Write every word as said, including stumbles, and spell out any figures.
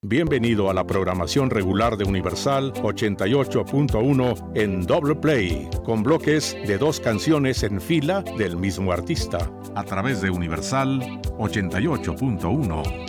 Bienvenido a la programación regular de Universal ochenta y ocho punto uno en Double Play, con bloques de dos canciones en fila del mismo artista, a través de Universal ochenta y ocho punto uno.